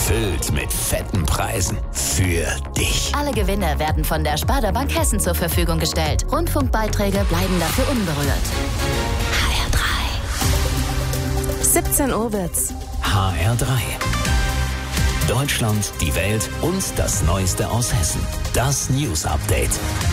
gefüllt mit fetten Preisen für dich. Alle Gewinne werden von der Sparda Bank Hessen zur Verfügung gestellt. Rundfunkbeiträge bleiben dafür unberührt. HR3. 17 Uhr wird's. HR3. Deutschland, die Welt und das Neueste aus Hessen. Das News Update.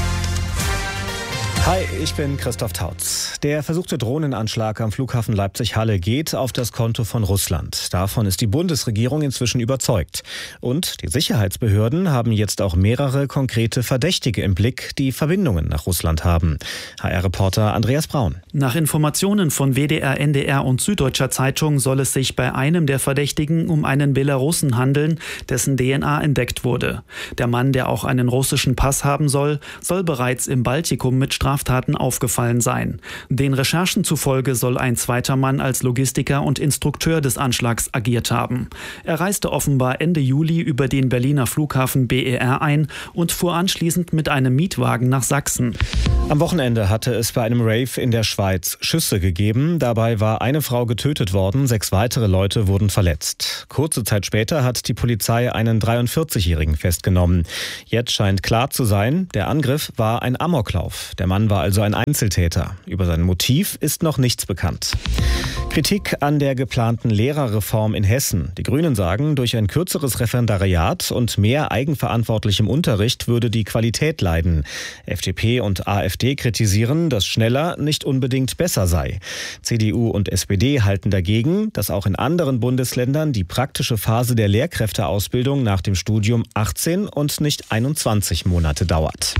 Hi, ich bin Christoph Tautz. Der versuchte Drohnenanschlag am Flughafen Leipzig-Halle geht auf das Konto von Russland. Davon ist die Bundesregierung inzwischen überzeugt. Und die Sicherheitsbehörden haben jetzt auch mehrere konkrete Verdächtige im Blick, die Verbindungen nach Russland haben. HR-Reporter Andreas Braun. Nach Informationen von WDR, NDR und Süddeutscher Zeitung soll es sich bei einem der Verdächtigen um einen Belarussen handeln, dessen DNA entdeckt wurde. Der Mann, der auch einen russischen Pass haben soll bereits im Baltikum mit Straftaten aufgefallen sein. Den Recherchen zufolge soll ein zweiter Mann als Logistiker und Instrukteur des Anschlags agiert haben. Er reiste offenbar Ende Juli über den Berliner Flughafen BER ein und fuhr anschließend mit einem Mietwagen nach Sachsen. Am Wochenende hatte es bei einem Rave in der Schweiz Schüsse gegeben. Dabei war eine Frau getötet worden, 6 weitere Leute wurden verletzt. Kurze Zeit später hat die Polizei einen 43-Jährigen festgenommen. Jetzt scheint klar zu sein, der Angriff war ein Amoklauf. Der Mann war also ein Einzeltäter. Über sein Motiv ist noch nichts bekannt. Kritik an der geplanten Lehrerreform in Hessen. Die Grünen sagen, durch ein kürzeres Referendariat und mehr eigenverantwortlichem Unterricht würde die Qualität leiden. FDP und AfD kritisieren, dass schneller nicht unbedingt besser sei. CDU und SPD halten dagegen, dass auch in anderen Bundesländern die praktische Phase der Lehrkräfteausbildung nach dem Studium 18 und nicht 21 Monate dauert.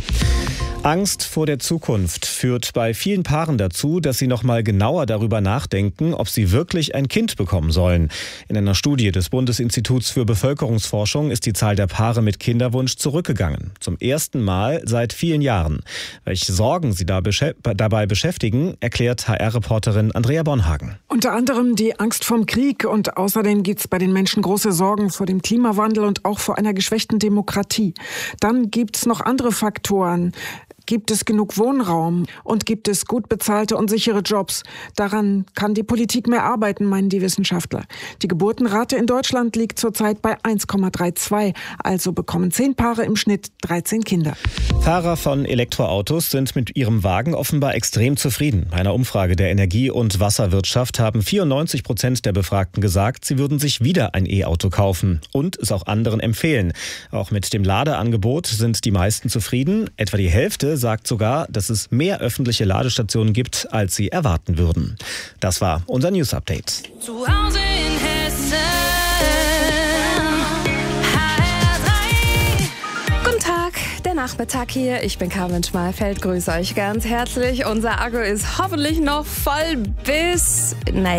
Angst vor der Zukunft führt bei vielen Paaren dazu, dass sie noch mal genauer darüber nachdenken, ob sie wirklich ein Kind bekommen sollen. In einer Studie des Bundesinstituts für Bevölkerungsforschung ist die Zahl der Paare mit Kinderwunsch zurückgegangen. Zum ersten Mal seit vielen Jahren. Welche Sorgen sie dabei beschäftigen, erklärt HR-Reporterin Andrea Bonhagen. Unter anderem die Angst vom Krieg und außerdem gibt es bei den Menschen große Sorgen vor dem Klimawandel und auch vor einer geschwächten Demokratie. Dann gibt es noch andere Faktoren. Gibt es genug Wohnraum und gibt es gut bezahlte und sichere Jobs? Daran kann die Politik mehr arbeiten, meinen die Wissenschaftler. Die Geburtenrate in Deutschland liegt zurzeit bei 1,32, also bekommen 10 Paare im Schnitt 13 Kinder. Fahrer von Elektroautos sind mit ihrem Wagen offenbar extrem zufrieden. Bei einer Umfrage der Energie- und Wasserwirtschaft haben 94% der Befragten gesagt, sie würden sich wieder ein E-Auto kaufen und es auch anderen empfehlen. Auch mit dem Ladeangebot sind die meisten zufrieden. Etwa die Hälfte sagt sogar, dass es mehr öffentliche Ladestationen gibt, als sie erwarten würden. Das war unser News Update. Zu Hause in Hessen. Guten Tag, der Nachmittag hier. Ich bin Carmen Schmalfeld, grüße euch ganz herzlich. Unser Akku ist hoffentlich noch voll bis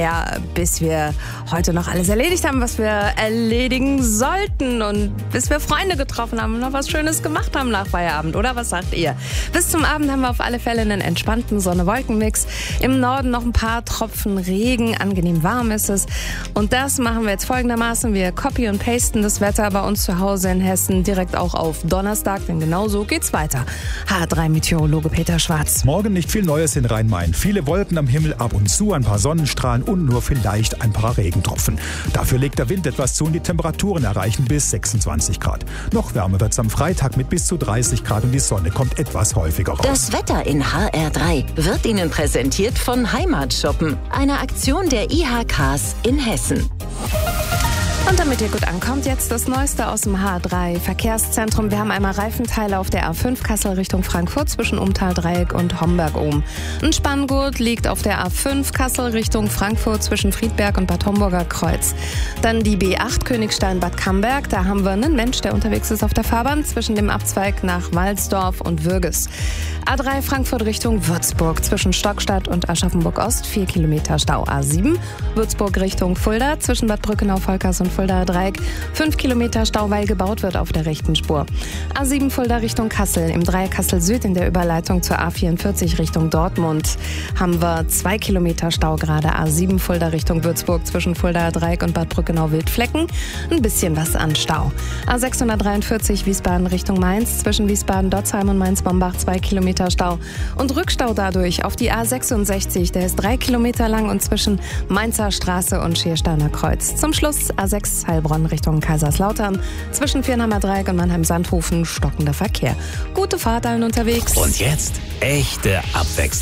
wir heute noch alles erledigt haben, was wir erledigen sollten und bis wir Freunde getroffen haben und noch was Schönes gemacht haben nach Feierabend, oder? Was sagt ihr? Bis zum Abend haben wir auf alle Fälle einen entspannten Sonne-Wolken-Mix. Im Norden noch ein paar Tropfen Regen, angenehm warm ist es. Und das machen wir jetzt folgendermaßen. Wir copy und pasten das Wetter bei uns zu Hause in Hessen direkt auch auf Donnerstag, denn genau so geht's weiter. HR3-Meteorologe Peter Schwarz. Morgen nicht viel Neues in Rhein-Main. Viele Wolken am Himmel, ab und zu ein paar Sonnenstrahlen und nur vielleicht ein paar Regentropfen. Dafür legt der Wind etwas zu und die Temperaturen erreichen bis 26 Grad. Noch wärmer wird's am Freitag mit bis zu 30 Grad und die Sonne kommt etwas häufiger raus. Das Wetter in HR3 wird Ihnen präsentiert von Heimatshoppen, einer Aktion der IHKs in Hessen. Und damit ihr gut ankommt, jetzt das Neueste aus dem H3 Verkehrszentrum. Wir haben einmal Reifenteile auf der A5 Kassel Richtung Frankfurt zwischen Umtal-Dreieck und Homberg-Ohm. Ein Spanngurt liegt auf der A5 Kassel Richtung Frankfurt zwischen Friedberg und Bad Homburger Kreuz. Dann die B8 Königstein-Bad Camberg. Da haben wir einen Mensch, der unterwegs ist auf der Fahrbahn zwischen dem Abzweig nach Walsdorf und Würges. A3 Frankfurt Richtung Würzburg zwischen Stockstadt und Aschaffenburg-Ost 4 Kilometer Stau. A7 Würzburg Richtung Fulda zwischen Bad Brückenau-Volkers und Fuldaer Dreieck 5 Kilometer Stau, weil gebaut wird auf der rechten Spur. A7 Fulda Richtung Kassel, im Dreieck Kassel Süd in der Überleitung zur A44 Richtung Dortmund haben wir 2 Kilometer Stau gerade. A7 Fulda Richtung Würzburg zwischen Fuldaer Dreieck und Bad Brückenau-Wildflecken. Ein bisschen was an Stau. A643 Wiesbaden Richtung Mainz zwischen Wiesbaden-Dotzheim und Mainz-Bombach 2 Kilometer Stau. Und Rückstau dadurch auf die A66, der ist 3 Kilometer lang und zwischen Mainzer Straße und Schiersteiner Kreuz. Zum Schluss A6 A6 Heilbronn Richtung Kaiserslautern. Zwischen Viernheimer Dreieck und Mannheim-Sandhofen stockender Verkehr. Gute Fahrt allen unterwegs. Und jetzt echte Abwechslung.